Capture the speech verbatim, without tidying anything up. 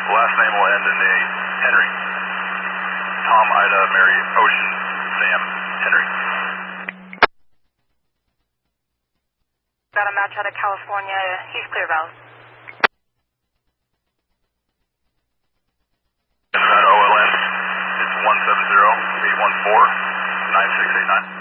Last name will end in a Henry. Tom, Ida, Mary, Ocean, Sam, Henry. Got a match out of California. He's clear, Val. That O L N, it's one seven zero eight one four nine six eight nine.